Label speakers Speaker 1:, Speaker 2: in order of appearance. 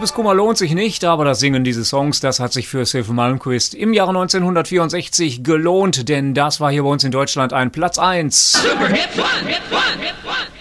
Speaker 1: Liebeskummer lohnt sich nicht, aber das Singen dieses Songs, das hat sich für Sylvan Malmkvist im Jahre 1964 gelohnt, denn das war hier bei uns in Deutschland ein Platz 1.
Speaker 2: Super Hit 1, Hit 1, Hit 1.